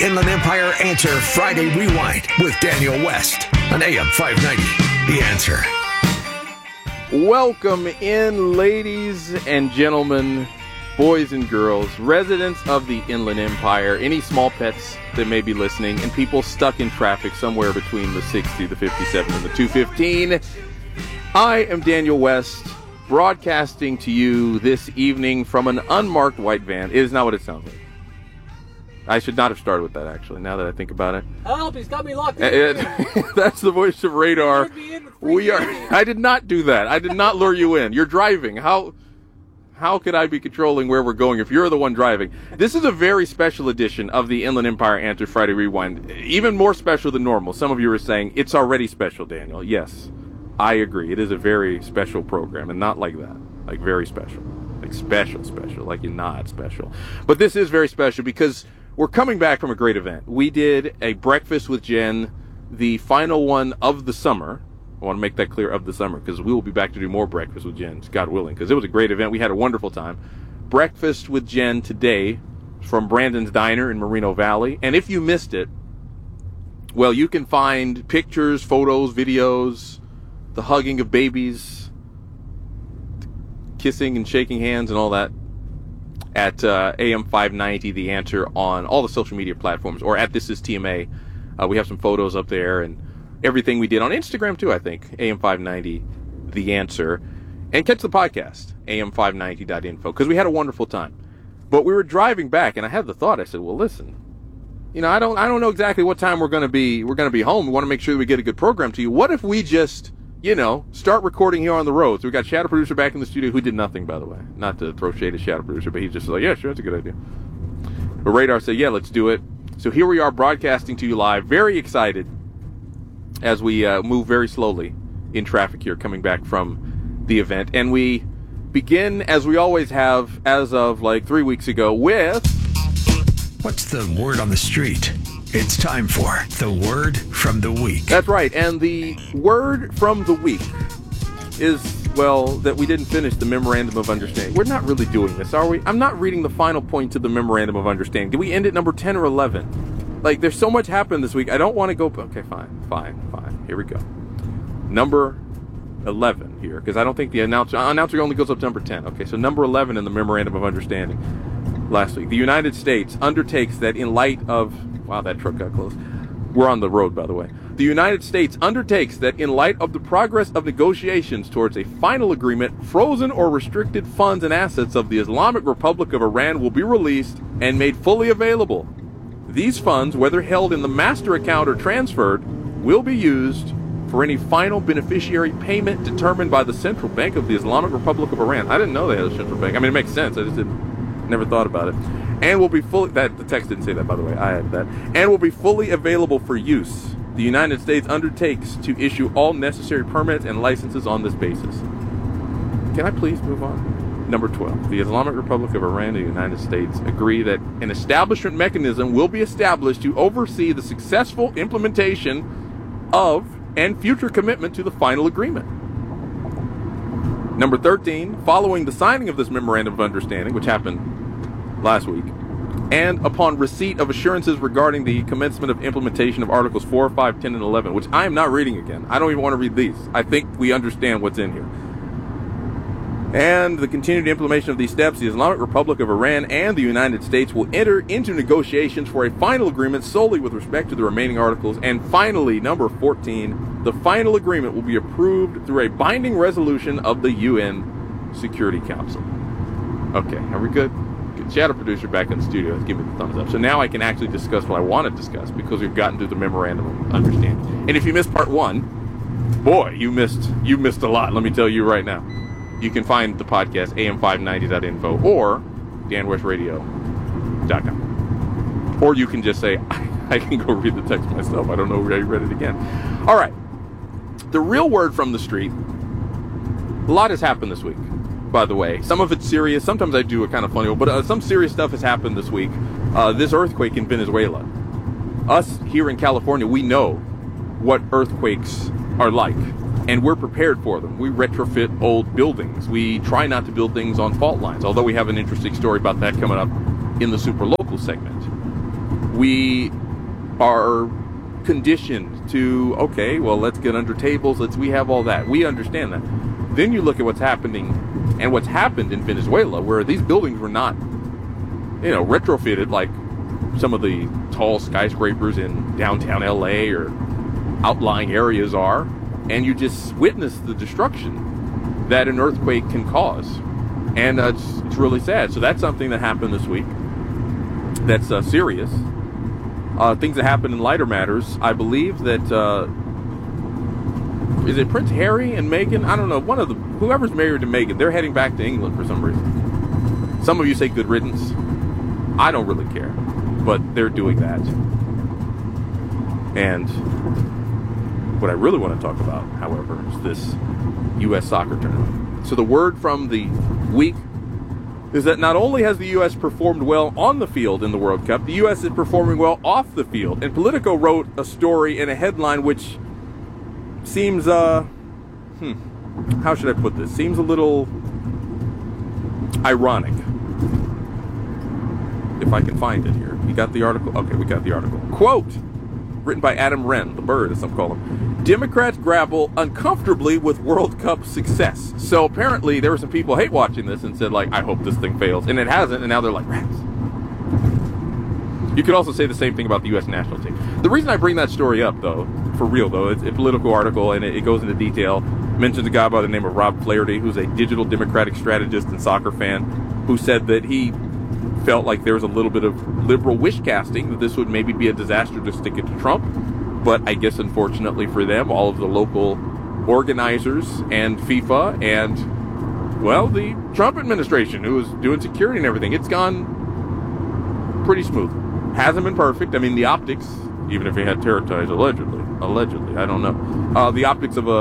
Inland Empire Answer Friday Rewind with Daniel West on AM 590. The Answer. Welcome in, ladies and gentlemen, boys and girls, residents of the Inland Empire, any small pets that may be listening, and people stuck in traffic somewhere between the 60, the 57, and the 215. I am Daniel West, broadcasting to you this evening from an unmarked white van. It is not what it sounds like. I should not have started with that, actually, now that I think about it. Help, he's got me locked in. That's the voice of Radar. I did not do that. I did not lure you in. You're driving. How could I be controlling where we're going if you're the one driving? This is a very special edition of the Inland Empire Answer Friday Rewind. Even more special than normal. Some of you are saying, it's already special, Daniel. Yes, I agree. It is a very special program, and not like that. Like very special. Like special, like you're not special. But this is very special because we're coming back from a great event. We did a breakfast with Jen, the final one of the summer. I want to make that clear, of the summer, because we will be back to do more breakfast with Jen, God willing, because it was a great event. We had a wonderful time. Breakfast with Jen today from Brandon's Diner in Moreno Valley. And if you missed it, well, you can find pictures, photos, videos, the hugging of babies, kissing and shaking hands and all that at AM 590, The Answer, on all the social media platforms, or at This Is TMA. We have some photos up there and everything we did on Instagram too, I think. AM 590, The Answer. And catch the podcast, am590.info, because we had a wonderful time. But we were driving back, and I had the thought, I said, well, listen, you know, I don't know exactly what time we're going to be home. We want to make sure that we get a good program to you. What if we just, you know, start recording here on the road? So we got Shadow Producer back in the studio, who did nothing, by the way. Not to throw shade at Shadow Producer, but he's just like, yeah, sure, that's a good idea. But Radar said, yeah, let's do it. So here we are broadcasting to you live, very excited as we move very slowly in traffic here, coming back from the event. And we begin, as we always have, as of like 3 weeks ago, with... What's the word on the street? It's time for the Word from the Week. That's right, and the word from the week is, well, that we didn't finish the Memorandum of Understanding. We're not really doing this, are we? I'm not reading the final point to the Memorandum of Understanding. Did we end at number 10 or 11? Like, there's so much happened this week. I don't want to go... Okay, fine. Here we go. Number 11 here, because I don't think the announcer only goes up to number 10. Okay, so number 11 in the Memorandum of Understanding last week. The United States undertakes that in light of... Wow, that truck got close. We're on the road, by the way. The United States undertakes that in light of the progress of negotiations towards a final agreement, frozen or restricted funds and assets of the Islamic Republic of Iran will be released and made fully available. These funds, whether held in the master account or transferred, will be used for any final beneficiary payment determined by the Central Bank of the Islamic Republic of Iran. I didn't know they had a central bank. I mean, it makes sense. I just never thought about it. And will be fully... the text didn't say that, by the way. I added that. And will be fully available for use. The United States undertakes to issue all necessary permits and licenses on this basis. Can I please move on? Number 12. The Islamic Republic of Iran and the United States agree that an establishment mechanism will be established to oversee the successful implementation of and future commitment to the final agreement. Number 13. Following the signing of this Memorandum of Understanding, which happened last week, and upon receipt of assurances regarding the commencement of implementation of Articles 4, 5, 10, and 11, which I am not reading again. I don't even want to read these. I think we understand what's in here. And the continued implementation of these steps, the Islamic Republic of Iran and the United States will enter into negotiations for a final agreement solely with respect to the remaining articles. And finally, number 14, the final agreement will be approved through a binding resolution of the UN Security Council. Okay, are we good? Shadow Producer back in the studio has given me the thumbs up. So now I can actually discuss what I want to discuss because we've gotten through the Memorandum of Understanding. And if you missed part 1, boy, you missed a lot, let me tell you right now. You can find the podcast, am590.info or danwestradio.com. Or you can just say, I can go read the text myself. I don't know where I read it again. All right. The real word from the street. A lot has happened this week, by the way. Some of it's serious. Sometimes I do a kind of funny one, but some serious stuff has happened this week. This earthquake in Venezuela. Us here in California, we know what earthquakes are like, and we're prepared for them. We retrofit old buildings. We try not to build things on fault lines, although we have an interesting story about that coming up in the Super Local segment. We are conditioned to, okay, well, let's get under tables. We have all that. We understand that. Then you look at what's happening and what's happened in Venezuela, where these buildings were not, retrofitted like some of the tall skyscrapers in downtown LA or outlying areas are, and you just witness the destruction that an earthquake can cause. And it's really sad. So that's something that happened this week that's serious. Things that happen in lighter matters. I believe that, is it Prince Harry and Meghan? I don't know. Whoever's married to Meghan, they're heading back to England for some reason. Some of you say good riddance. I don't really care. But they're doing that. And what I really want to talk about, however, is this U.S. soccer tournament. So the word from the week is that not only has the U.S. performed well on the field in the World Cup, the U.S. is performing well off the field. And Politico wrote a story in a headline which seems, how should I put this? Seems a little ironic. If I can find it here. You got the article? Okay, we got the article. Quote, written by Adam Wren, the bird as some call him. Democrats grapple uncomfortably with World Cup success. So apparently there were some people hate watching this and said, like, I hope this thing fails. And it hasn't, and now they're like, rats. You could also say the same thing about the U.S. national team. The reason I bring that story up, though, for real, though, it's a political article, and it goes into detail. Mentions a guy by the name of Rob Flaherty, who's a digital Democratic strategist and soccer fan, who said that he felt like there was a little bit of liberal wish casting, that this would maybe be a disaster to stick it to Trump. But I guess unfortunately for them, all of the local organizers and FIFA and, well, the Trump administration, who was doing security and everything, it's gone pretty smooth. Hasn't been perfect. I mean, the optics, even if he had terror ties, allegedly, I don't know. The optics of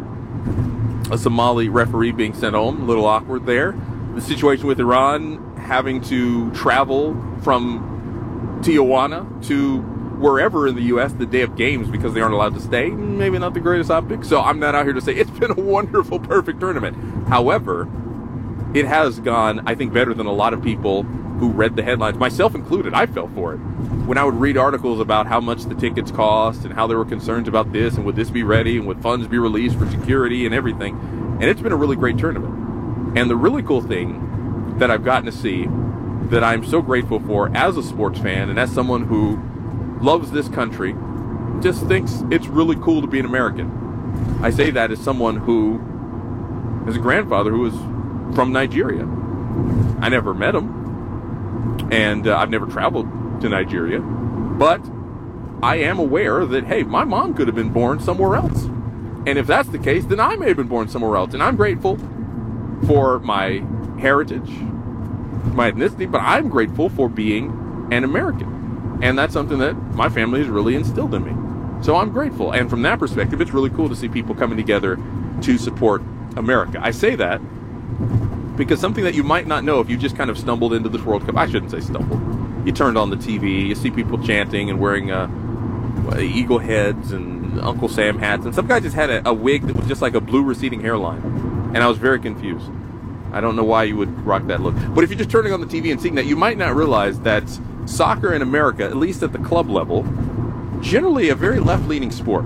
a Somali referee being sent home, a little awkward there. The situation with Iran having to travel from Tijuana to wherever in the U.S. the day of games because they aren't allowed to stay, maybe not the greatest optics. So I'm not out here to say it's been a wonderful, perfect tournament. However, it has gone, I think, better than a lot of people who read the headlines, myself included. I fell for it. When I would read articles about how much the tickets cost and how there were concerns about this and would this be ready and would funds be released for security and everything. And it's been a really great tournament. And the really cool thing that I've gotten to see, that I'm so grateful for as a sports fan and as someone who loves this country, just thinks it's really cool to be an American. I say that as someone who is a grandfather who was from Nigeria. I never met him, and I've never traveled to Nigeria, but I am aware that, hey, my mom could have been born somewhere else. And if that's the case, then I may have been born somewhere else. And I'm grateful for my heritage, my ethnicity, but I'm grateful for being an American. And that's something that my family has really instilled in me. So I'm grateful. And from that perspective, it's really cool to see people coming together to support America. I say that because something that you might not know if you just kind of stumbled into this World Cup. I shouldn't say stumbled. You turned on the TV, you see people chanting and wearing eagle heads and Uncle Sam hats. And some guy just had a wig that was just like a blue receding hairline. And I was very confused. I don't know why you would rock that look. But if you're just turning on the TV and seeing that, you might not realize that soccer in America, at least at the club level, generally a very left-leaning sport.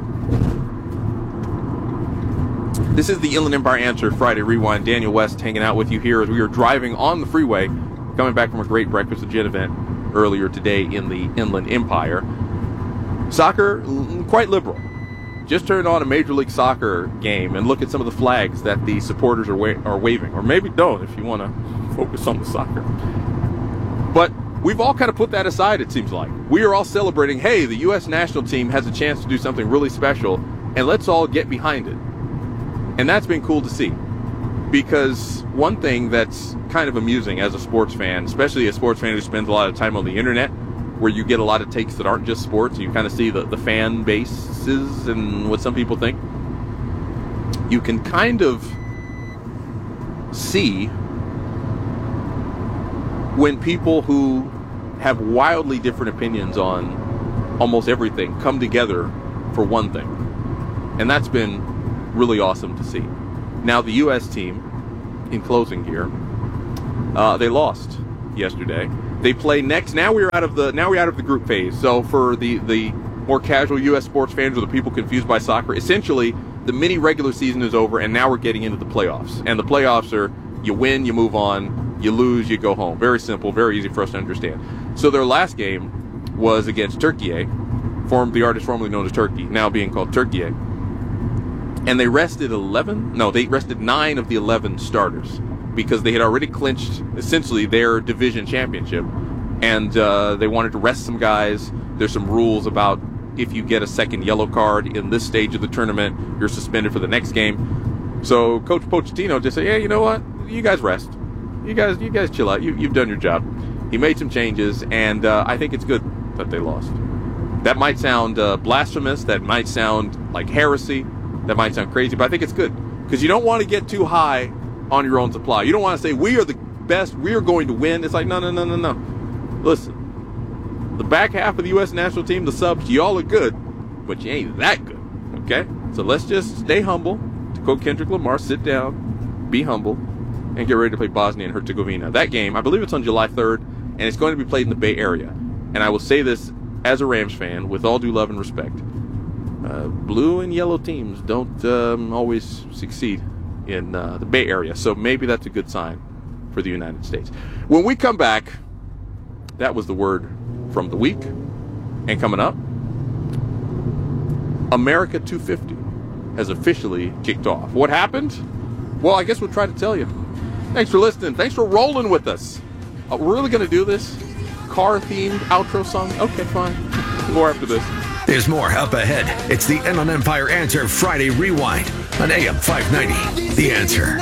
This is the Inland Empire Answer Friday Rewind. Daniel West hanging out with you here as we are driving on the freeway, coming back from a great Breakfast with Jen event earlier today in the Inland Empire. Soccer, quite liberal. Just turn on a Major League Soccer game and look at some of the flags that the supporters are waving. Or maybe don't if you want to focus on the soccer. But we've all kind of put that aside, it seems like. We are all celebrating, hey, the U.S. national team has a chance to do something really special, and let's all get behind it. And that's been cool to see. Because one thing that's kind of amusing as a sports fan, especially a sports fan who spends a lot of time on the internet, where you get a lot of takes that aren't just sports, you kind of see the fan bases and what some people think. You can kind of see when people who have wildly different opinions on almost everything come together for one thing. And that's been really awesome to see. Now, the U.S. team, in closing here, they lost yesterday. They play next. Now we're out of the group phase. So for the more casual U.S. sports fans or the people confused by soccer, essentially the mini regular season is over, and now we're getting into the playoffs. And the playoffs are you win, you move on, you lose, you go home. Very simple, very easy for us to understand. So their last game was against Türkiye, the artist formerly known as Turkey, now being called Türkiye. And they rested 9 of the 11 starters because they had already clinched essentially their division championship. And they wanted to rest some guys. There's some rules about if you get a second yellow card in this stage of the tournament, you're suspended for the next game. So Coach Pochettino just said, yeah, you know what? You guys rest. You guys chill out. You've done your job. He made some changes, and I think it's good that they lost. That might sound blasphemous. That might sound like heresy. That might sound crazy, but I think it's good because you don't want to get too high on your own supply. You don't want to say, we are the best, we are going to win. It's like, no. Listen, the back half of the U.S. national team, the subs, y'all are good, but you ain't that good, okay? So let's just stay humble. To quote Kendrick Lamar, sit down, be humble, and get ready to play Bosnia and Herzegovina. That game, I believe it's on July 3rd, and it's going to be played in the Bay Area. And I will say this as a Rams fan, with all due love and respect. Blue and yellow teams don't always succeed in the Bay Area, so maybe that's a good sign for the United States. When we come back, that was the word from the week. And coming up, America 250 has officially kicked off. What happened? Well, I guess we'll try to tell you. Thanks for listening. Thanks for rolling with us. We're really going to do this car-themed outro song? Okay, fine. More after this. There's more up ahead. It's the Inland Empire Answer Friday Rewind on AM 590. The Answer.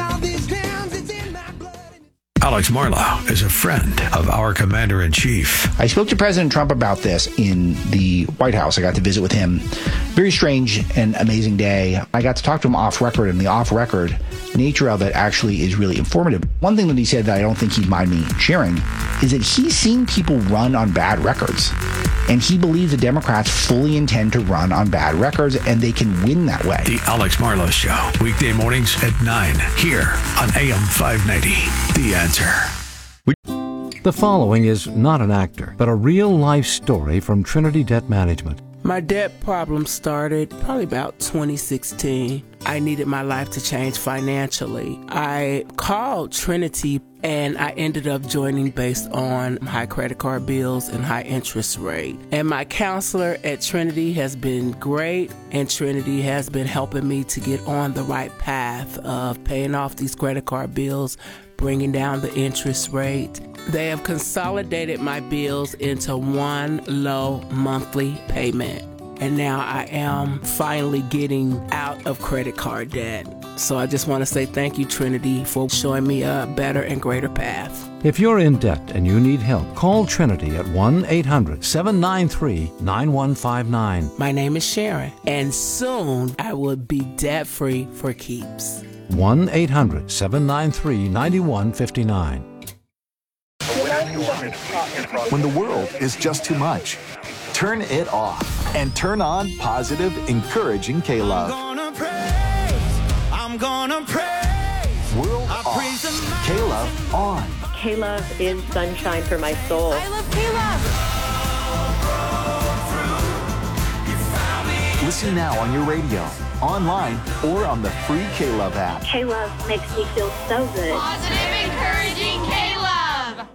Alex Marlow is a friend of our Commander-in-Chief. I spoke to President Trump about this in the White House. I got to visit with him. Very strange and amazing day. I got to talk to him off record, and the off-record nature of it actually is really informative. One thing that he said that I don't think he'd mind me sharing is that he's seen people run on bad records. And he believes the Democrats fully intend to run on bad records, and they can win that way. The Alex Marlow Show, weekday mornings at 9, here on AM 590. The Answer. The following is not an actor, but a real-life story from Trinity Debt Management. My debt problem started probably about 2016. I needed my life to change financially. I called Trinity and I ended up joining based on high credit card bills and high interest rate. And my counselor at Trinity has been great, and Trinity has been helping me to get on the right path of paying off these credit card bills, bringing down the interest rate. They have consolidated my bills into one low monthly payment. And now I am finally getting out of credit card debt. So I just want to say thank you, Trinity, for showing me a better and greater path. If you're in debt and you need help, call Trinity at 1-800-793-9159. My name is Sharon, and soon I will be debt-free for keeps. 1-800-793-9159. When the world is just too much, turn it off and turn on positive, encouraging K-Love. I'm gonna praise. World off. K-Love on. K-Love is sunshine for my soul. I love K-Love. Listen now on your radio, online, or on the free K-Love app. K-Love makes me feel so good. Positive, encouraging K-Love.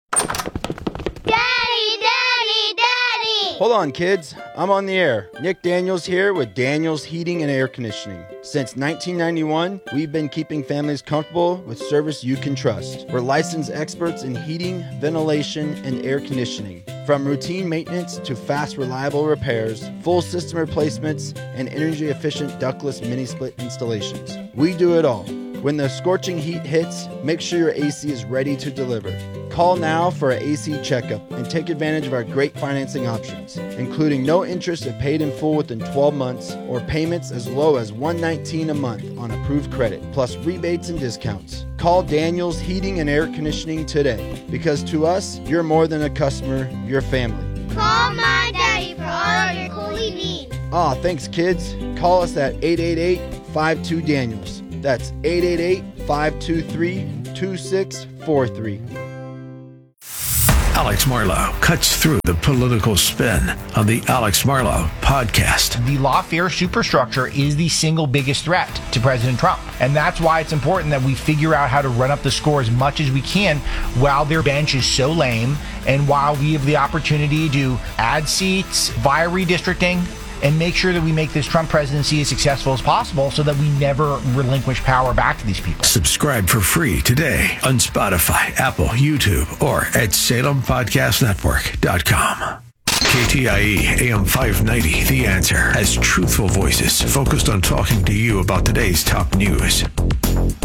Daddy, Daddy, Daddy! Hold on, kids. I'm on the air. Nick Daniels here with Daniels Heating and Air Conditioning. Since 1991, we've been keeping families comfortable with service you can trust. We're licensed experts in heating, ventilation, and air conditioning. From routine maintenance to fast, reliable repairs, full system replacements, and energy-efficient ductless mini-split installations. We do it all. When the scorching heat hits, make sure your AC is ready to deliver. Call now for an AC checkup and take advantage of our great financing options, including no interest if paid in full within 12 months or payments as low as $119 a month on approved credit, plus rebates and discounts. Call Daniels Heating and Air Conditioning today, because to us, you're more than a customer, you're family. Call my daddy for all your coolie needs. Aw, thanks, kids. Call us at 888-52-DANIELS. That's 888-523-2643. Alex Marlow cuts through the political spin on the Alex Marlow Podcast. The lawfare superstructure is the single biggest threat to President Trump. And that's why it's important that we figure out how to run up the score as much as we can while their bench is so lame and while we have the opportunity to add seats via redistricting and make sure that we make this Trump presidency as successful as possible so that we never relinquish power back to these people. Subscribe for free today on Spotify, Apple, YouTube, or at SalemPodcastNetwork.com. KTIE AM 590, The Answer, has truthful voices focused on talking to you about today's top news.